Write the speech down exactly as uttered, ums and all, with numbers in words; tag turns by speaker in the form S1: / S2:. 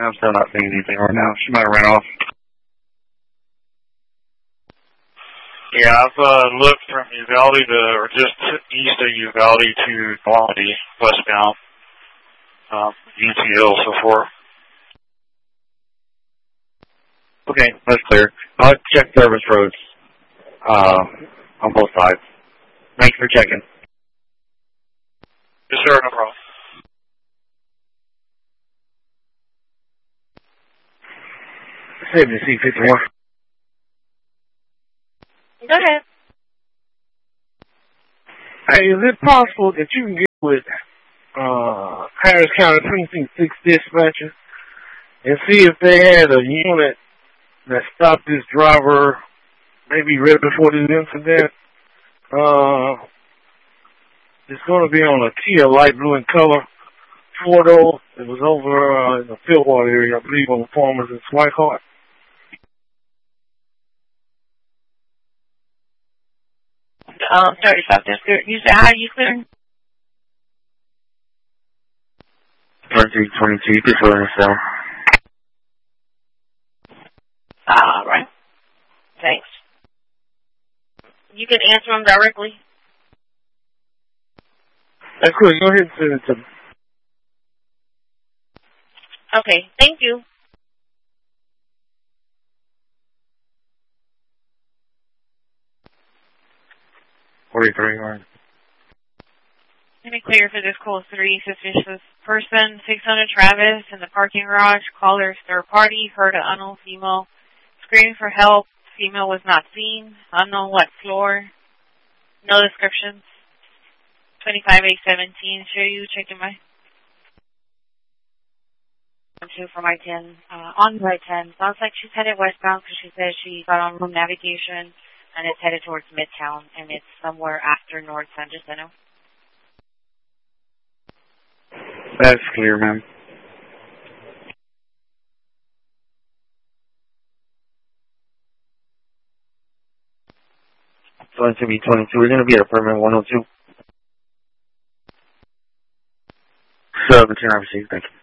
S1: I'm still not seeing anything right now. She might have ran off.
S2: Yeah, I've uh, looked from Uvalde to, or just east of Uvalde to Normandy, westbound, um, U T L, so forth.
S1: Okay, that's clear. I'll check service roads uh, on both sides. Thanks for checking.
S2: Yes, sir, no problem.
S1: seventy C fifty-one.
S3: Go ahead.
S4: Hey, is it possible that you can get with uh, Harris County Precinct six dispatcher and see if they had a unit that stopped this driver maybe right before this incident? Uh, it's going to be on a Kia light blue in color, four door. It was over uh, in the Fieldwater area, I believe, on the Farmers in Swikehart.
S3: Um, sorry about this. You said, how are you clearing?
S1: twenty-three twenty-two, just willing to sell.
S3: All right. Thanks. You can answer them directly.
S4: That's cool. Go ahead and send it to me.
S3: Okay. Thank you.
S1: forty-three, all right.
S3: Let me clear for this call three suspicious person, six hundred Travis in the parking garage. Caller's third party, heard an unknown female screaming for help. Female was not seen. Unknown what floor. No descriptions. twenty-five eight seventeen. Show you checking my two for my ten. Uh, on my ten. Sounds like she's headed westbound because she said she got on room navigation and it's headed towards Midtown and it's somewhere after North San Jacinto.
S1: That's clear, ma'am. So it's going to be twenty-two. We're going to be at apartment one oh two. seventeen, obviously. Thank you.